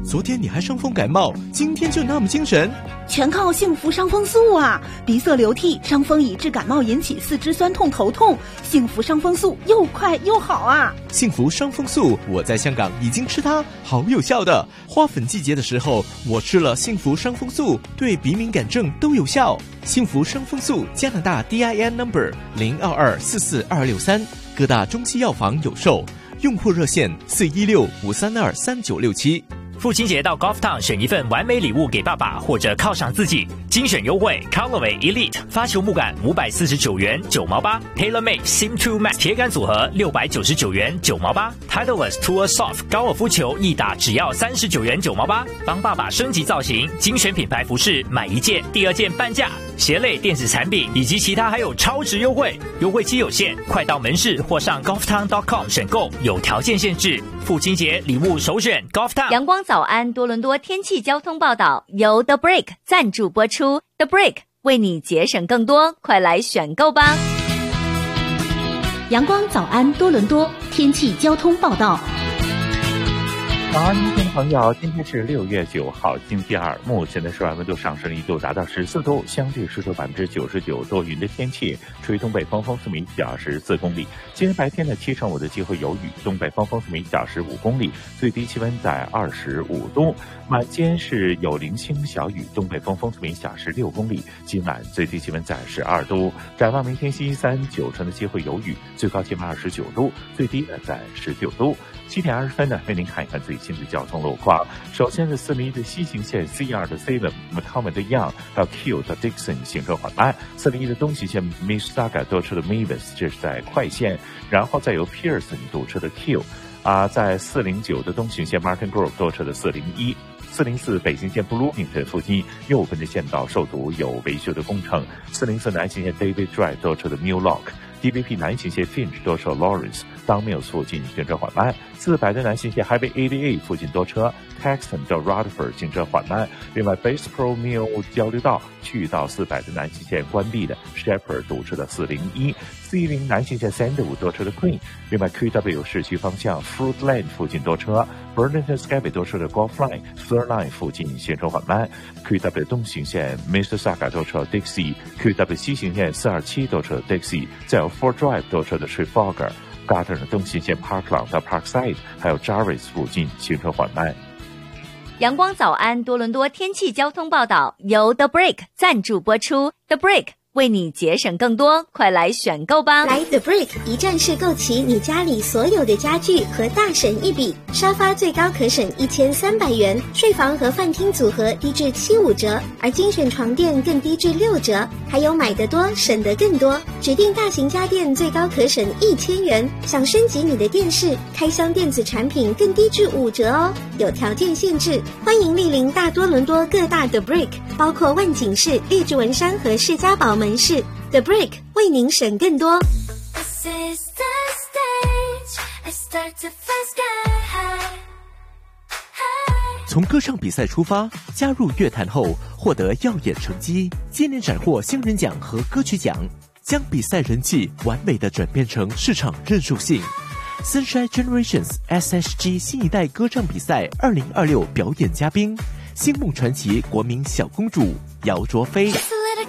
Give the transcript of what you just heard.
昨天你还伤风感冒，今天就那么精神？ 全靠幸福伤风素啊！鼻塞流涕，伤风引致感冒引起四肢酸痛头痛，幸福伤风素又快又好啊！ 幸福伤风素，我在香港已经吃它，好有效的。花粉季节的时候，我吃了幸福伤风素，对鼻敏感症都有效。幸福伤风素，加拿大 DIN number 02244263，各大中西药房有售。用户热线416-532-3967。 父亲节到 Golf Town 选一份完美礼物给爸爸，或者犒赏自己。精选优惠 Callaway Elite 发球木杆549元9毛8 ，TaylorMade Sim 2 Max 铁杆组合699元9毛8 ，Titleist Tour Soft 高尔夫球一打只要39元9毛8。帮爸爸升级造型，精选品牌服饰买一件第二件半价，鞋类电子产品以及其他还有超值优惠，优惠期有限，快到门市或上 golftown.com 选购，有条件限制。父亲节礼物首选 Golf Town。 阳光早安多伦多天气交通报道由 The Break 赞助播出 ，The Break 为你节省更多，快来选购吧。 阳光早安多伦多天气交通报道。 早安，听众朋友，今天是6月9号，星期二，目前的室外温度上升1度，达到14度，相对湿度99%，多云的天气，吹东北风，风速每小时4公里。今天白天的7成5的机会有雨，东北风，风速每小时5公里，最低气温在25度。晚间是有零星小雨，东北风，风速每小时6公里。今晚最低气温在12度。展望明天星期三，9成的机会有雨，最高气温29度，最低呢在19度。7点20分呢，为您看一看最新的交通路况。首先是401的西行线 C2 的 Salem、McCormick 的 Young 到 Keele 到 Dixon 行车缓慢。401的东西线 Mississauga 多车的 Mavis， 这是在快线，然后再由 Pearson 堵车的 Keele。在409的东行线 Martin Grove 多车的401。404北行线 Bloomington 附近右边的线道受阻，有维修的工程。404南行线 David Drive 多车的 New Lock。DVP 南行线 Finch 多车 Lawrence。Don Mills 附近行车缓慢。400的南行线 Highway 88附近多车。Caxton 到 Rutherford 行车缓慢。另外 Base Pro Mill 交流道去到400的南行线关闭的 Shepherd 堵车的401。410南行线 Sandwood 多车的 Queen。另外 QW 市区方向 Fruit Lane 附近多车。Burlington Skyway 多车的 Golf Line、Third Line 附近行车缓慢。QW 东行线 Mississauga 多车 Dixie。QW 西行线427多车 Dixie。再有 Ford Drive 多车的 Trafalgar。Garden 的东行线 Parkland 到 Parkside， 还有 Jarvis 附近行车缓慢。 阳光早安多伦多天气交通报道由 The Break 赞助播出 ，The Break 为你节省更多，快来选购吧！ 来 The Break 一站式购齐你家里所有的家具和大省一笔，沙发最高可省1300元，睡房和饭厅组合低至75折，而精选床垫更低至6折，还有买得多省得更多，指定大型家电最高可省1000元，想升级你的电视、开箱电子产品更低至5折哦，有条件限制，欢迎莅临大多伦多各大 The Break， 包括万景市、列治文山和士嘉堡门市。 The Break 为您省更多。 This is the stage, I start to fly sky high. 从歌唱比赛出发，加入乐坛后获得耀眼成绩，接连斩获新人奖和歌曲奖，将比赛人气完美的转变成市场认受性。Sunshine Generations SSG 新一代歌唱比赛2026表演嘉宾，星梦传奇国民小公主姚卓菲。